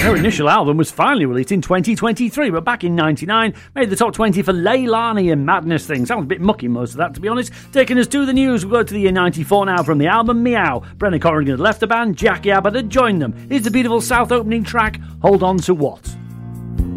Their initial album was finally released in 2023, but back in 99, made the top 20 for Leilani and Madness Thing. Sounds a bit mucky, most of that, to be honest. Taking us to the news, we'll go to the year 94 now from the album Meow. Brennan Corrigan had left the band, Jackie Abbott had joined them. Here's the beautiful South opening track, Hold On To What.